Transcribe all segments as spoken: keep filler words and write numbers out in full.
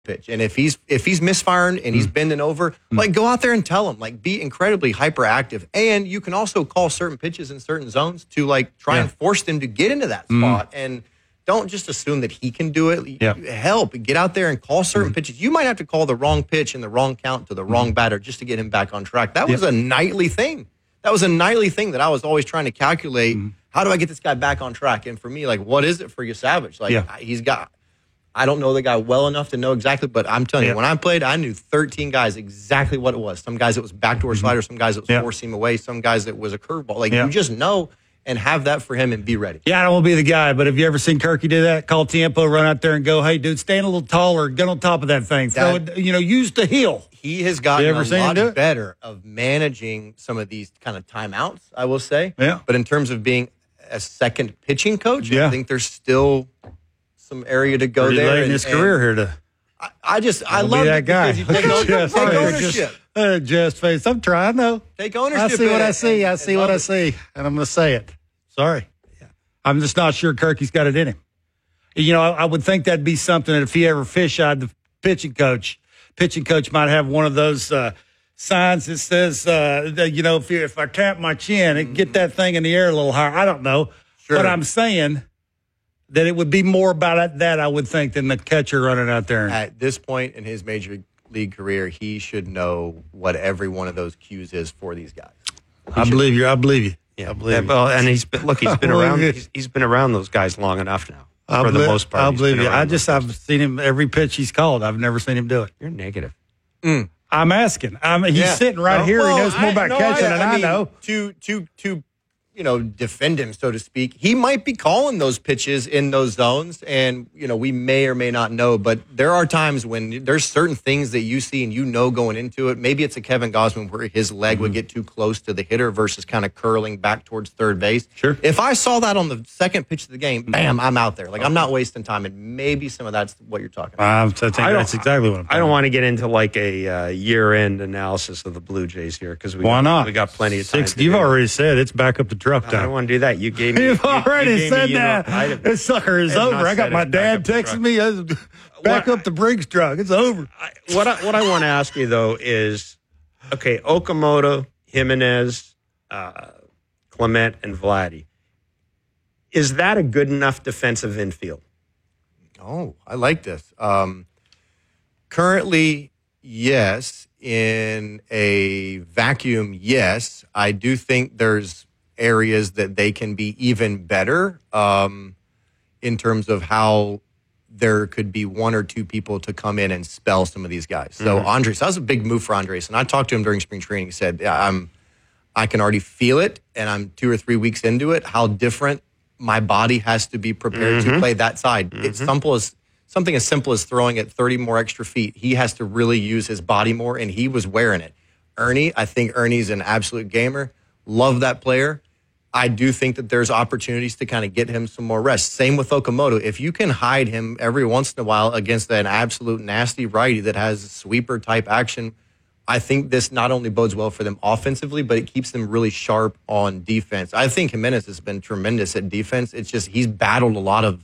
pitch. And if he's if he's misfiring and he's mm. bending over, mm. like go out there and tell him. Like be incredibly hyperactive. And you can also call certain pitches in certain zones to like try yeah. and force them to get into that spot. Mm. And don't just assume that he can do it. Yeah. Help. Get out there and call certain mm. pitches. You might have to call the wrong pitch and the wrong count to the wrong mm. batter just to get him back on track. That was yeah. a nightly thing. That was a nightly thing that I was always trying to calculate. Mm. How do I get this guy back on track? And for me, like, what is it for you, Savage? Like, yeah. he's got... I don't know the guy well enough to know exactly, but I'm telling yeah. you, when I played, I knew thirteen guys exactly what it was. Some guys it was backdoor mm-hmm. slider, some guys it was yeah. four seam away, some guys it was a curveball. Like yeah. you just know and have that for him and be ready. Yeah, I don't want to be the guy, but have you ever seen Kirky do that? Call tempo, run out there and go, hey, dude, stand a little taller, get on top of that thing. Throw it, you know, use the heel. He has gotten a lot better of managing some of these kind of timeouts, I will say. Yeah. But in terms of being a second pitching coach, yeah. I think there's still some area to go Pretty there. Late and, in his career here to. I, I just I love that guy. Take, own, just, take ownership. Just, uh, just face. I'm trying. No. Take ownership. I see what and, I see. And, I see what I see, and I'm going to say it. Sorry. Yeah. I'm just not sure Kirky's got it in him. You know, I, I would think that'd be something that if he ever fish-eyed the pitching coach, pitching coach might have one of those uh, signs that says, uh, that, you know, if, you, if I tap my chin, it can get that thing in the air a little higher. I don't know. Sure. But I'm saying that it would be more about that, I would think, than the catcher running out there. At this point in his major league career, he should know what every one of those cues is for these guys. He I should. believe you. I believe you. Yeah, I believe yeah, you. Well, and he's been, look, he's been around. He's, he's been around those guys long enough now. I for believe, the most part, I believe you. I just I've seen him every pitch he's called. I've never seen him do it. You're negative. Mm. I'm asking. I mean, he's yeah. sitting right no, here. Well, he knows more I, about no, catching I, than I, I, mean, know. To to to. you know, defend him, so to speak. He might be calling those pitches in those zones, and, you know, we may or may not know, but there are times when there's certain things that you see and you know going into it. Maybe it's a Kevin Gausman where his leg mm-hmm. would get too close to the hitter versus kind of curling back towards third base. Sure. If I saw that on the second pitch of the game, bam, I'm out there. Like, okay. I'm not wasting time, and maybe some of that's what you're talking about. Um, so I think I that's exactly what I'm I don't want to get into, like, a uh, year-end analysis of the Blue Jays here, because we, Why got, not? we got plenty of time. Six, you've already said it's back up the truck time. I don't want to do that. You gave me. You've already you, you said me, that. You know, this sucker is over. I got my dad texting me. Back what, up the Briggs truck. It's over. I, what I, what I want to ask you, though, is, okay, Okamoto, Jimenez, uh, Clement, and Vladdy. Is that a good enough defensive infield? Oh, I like this. Um, currently, yes. In a vacuum, yes. I do think there's areas that they can be even better um, in terms of how there could be one or two people to come in and spell some of these guys. So mm-hmm. Andres, that was a big move for Andres. And I talked to him during spring training. He said, yeah, I'm, I can already feel it, and I'm two or three weeks into it, how different my body has to be prepared mm-hmm. to play that side. Mm-hmm. It's simple as something as simple as throwing at thirty more extra feet. He has to really use his body more, and he was wearing it. Ernie, I think Ernie's an absolute gamer. Love that player. I do think that there's opportunities to kind of get him some more rest. Same with Okamoto. If you can hide him every once in a while against an absolute nasty righty that has sweeper-type action, I think this not only bodes well for them offensively, but it keeps them really sharp on defense. I think Jimenez has been tremendous at defense. It's just he's battled a lot of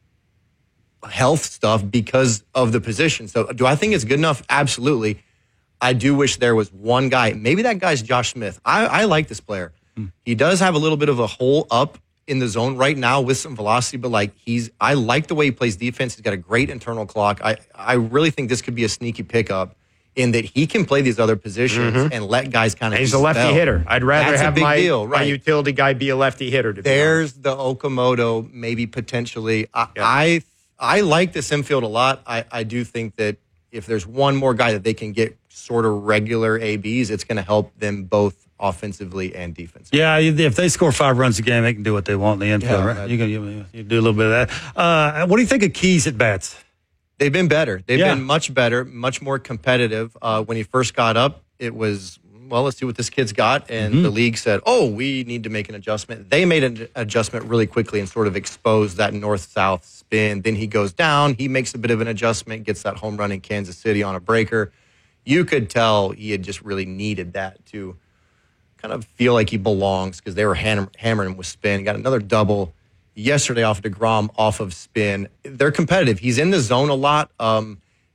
health stuff because of the position. So do I think it's good enough? Absolutely. I do wish there was one guy. Maybe that guy's Josh Smith. I, I like this player. He does have a little bit of a hole up in the zone right now with some velocity, but like he's, I like the way he plays defense. He's got a great internal clock. I, I really think this could be a sneaky pickup in that he can play these other positions mm-hmm. and let guys kind of. He's a lefty hitter. I'd rather That's have a big my, deal, right? my utility guy be a lefty hitter. To There's the Okamoto, maybe potentially. I, yeah. I I like this infield a lot. I, I do think that if there's one more guy that they can get sort of regular A Bs, it's going to help them both offensively and defensively. Yeah, if they score five runs a game, they can do what they want in the infield, yeah, right? You can you, you do a little bit of that. Uh, what do you think of Key's at bats? They've been better. They've yeah. been much better, much more competitive. Uh, when he first got up, it was, well, let's see what this kid's got. And mm-hmm. the league said, oh, we need to make an adjustment. They made an adjustment really quickly and sort of exposed that north-south spin. Then he goes down. He makes a bit of an adjustment, gets that home run in Kansas City on a breaker. You could tell he had just really needed that to kind of feel like he belongs because they were ham- hammering him with spin. Got another double yesterday off of DeGrom off of spin. They're competitive. He's in the zone a lot. Um,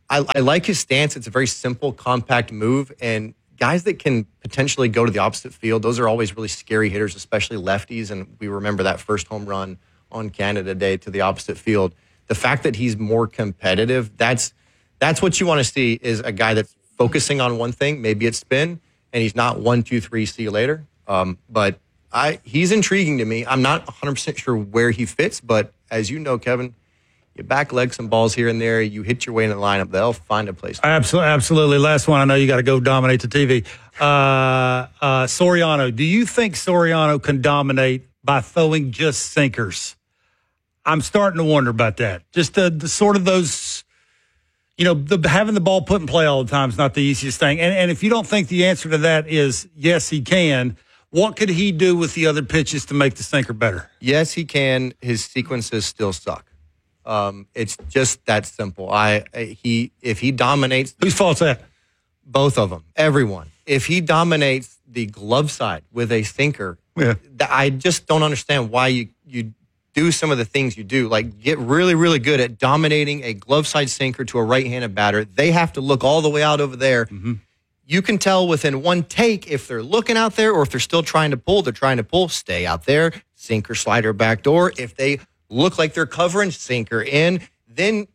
I, I like his stance. It's a very simple, compact move. And guys that can potentially go to the opposite field, those are always really scary hitters, especially lefties. And we remember that first home run on Canada Day to the opposite field. The fact that he's more competitive, that's that's what you want to see, is a guy that's focusing on one thing. Maybe it's spin, and he's not one, two, three, see you later. Um, but I he's intriguing to me. I'm not one hundred percent sure where he fits, but as you know, Kevin, you back leg some balls here and there, you hit your way in the lineup, they'll find a place. Absolutely. Absolutely. Last one. I know you got to go dominate the T V. Uh, uh, Soriano, do you think Soriano can dominate by throwing just sinkers? I'm starting to wonder about that. Just the, the sort of those, you know, the, having the ball put in play all the time is not the easiest thing. And, and if you don't think the answer to that is yes, he can, what could he do with the other pitches to make the sinker better? Yes, he can. His sequences still suck. Um, it's just that simple. I, I he if he dominates, whose fault's that? Both of them. Everyone. If he dominates the glove side with a sinker, yeah. th- I just don't understand why you you do some of the things you do. Like get really really good at dominating a glove side sinker to a right-handed batter. They have to look all the way out over there. Mm-hmm. You can tell within one take if they're looking out there or if they're still trying to pull. They're trying to pull. Stay out there. Sinker, slider, back door. If they look like they're covering, sinker in. Then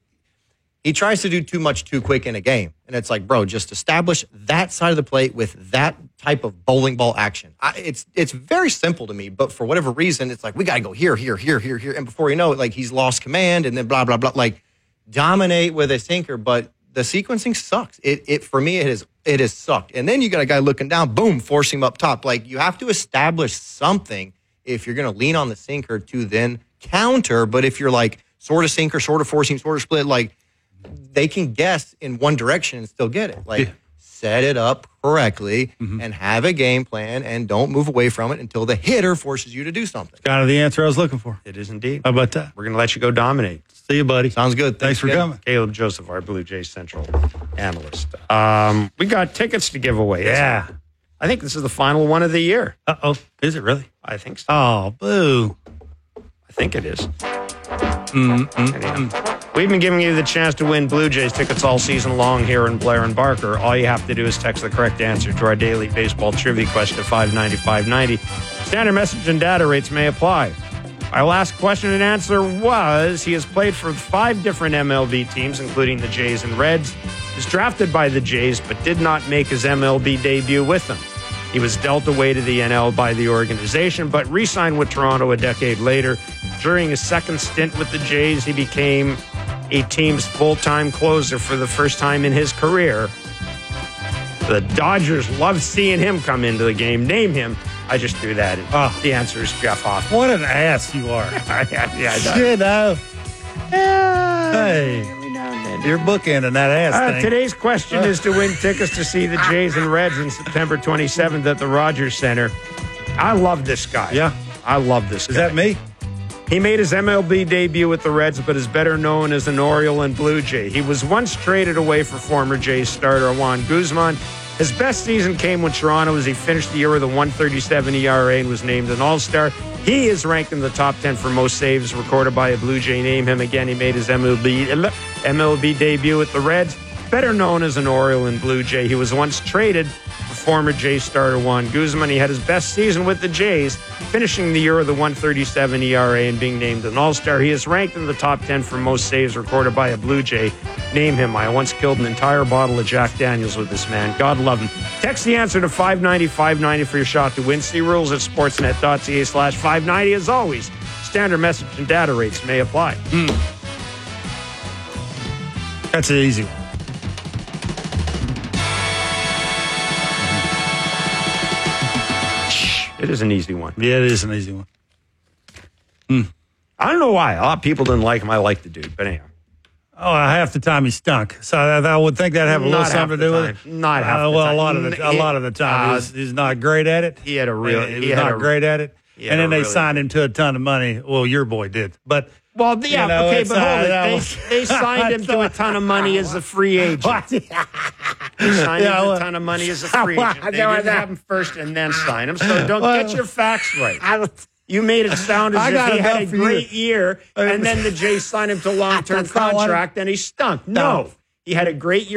he tries to do too much too quick in a game. And it's like, bro, just establish that side of the plate with that type of bowling ball action. I, it's it's very simple to me, but for whatever reason, it's like, we got to go here, here, here, here, here. And before you know it, like he's lost command and then blah, blah, blah. Like dominate with a sinker, but the sequencing sucks. It, it for me, it has, it has sucked. And then you got a guy looking down, boom, forcing him up top. Like you have to establish something if you're going to lean on the sinker to then counter. But if you're like sort of sinker, sort of forcing, sort of split, like they can guess in one direction and still get it. Like yeah. set it up correctly mm-hmm. and have a game plan and don't move away from it until the hitter forces you to do something. Kind of the answer I was looking for. It is indeed. How about that? We're going to let you go dominate. See you, buddy. Sounds good. Thanks, Thanks for again. coming. Caleb Joseph, our Blue Jays Central analyst. Um, we got tickets to give away. Yeah. I think this is the final one of the year. Uh-oh. Is it really? I think so. Oh, boo. I think it is. Mm-mm. Anyhow, we've been giving you the chance to win Blue Jays tickets all season long here in Blair and Barker. All you have to do is text the correct answer to our daily baseball trivia question to five ninety, five ninety. Standard message and data rates may apply. Our last question and answer was, he has played for five different M L B teams, including the Jays and Reds. He was drafted by the Jays, but did not make his M L B debut with them. He was dealt away to the N L by the organization, but re-signed with Toronto a decade later. During his second stint with the Jays, he became a team's full-time closer for the first time in his career. The Dodgers loved seeing him come into the game. Name him. I just threw that in. Oh. The answer is Jeff Hoffman. What an ass you are. yeah, yeah, I know. You know. Yeah, Hey. every now and then. You're bookending that ass Uh, thing. today's question is to win tickets to see the Jays and Reds on September twenty-seventh at the Rogers Center. I love this guy. Yeah. I love this guy. Is that me? He made his M L B debut with the Reds, but is better known as an Oriole and Blue Jay. He was once traded away for former Jays starter Juan Guzman. His best season came with Toronto as he finished the year with a one thirty-seven E R A and was named an All-Star. He is ranked in the top ten for most saves recorded by a Blue Jay. Name him again. He made his M L B, M L B debut with the Reds, better known as an Oriole and Blue Jay. He was once traded for former Jays starter Juan Guzman. He had his best season with the Jays, finishing the year with a one thirty-seven E R A and being named an All-Star. He is ranked in the top ten for most saves recorded by a Blue Jay. Name him. I once killed an entire bottle of Jack Daniels with this man. God love him. Text the answer to five ninety, five ninety for your shot to win. See rules at sportsnet.ca slash 590. As always, standard message and data rates may apply. Mm. That's an easy one. It is an easy one. Yeah, it is an easy one. Mm. I don't know why. A lot of people didn't like him. I like the dude. But anyhow. Oh, half the time he stunk. So I, I would think that'd have a little Not something to half do the with it. time. Not half uh, the well, time. a lot of the a It- lot of the time uh, he's, he's not great at it. He had a real. He he was had not a, great at it. he had And then a they really- signed him to a ton of money. Well, your boy did, but Well, yeah, you know, okay, it's, but hold uh, it. that They, was- they signed him to a ton of money as a free agent. They signed Yeah, him to well- a ton of money as a free agent. They didn't have him first and then sign him. So don't Well- get your facts right. You made it sound as I if got he had a enough for you. great year, and then the Jays signed him to a long-term That's not what- contract, and he stunk. No. He had a great year.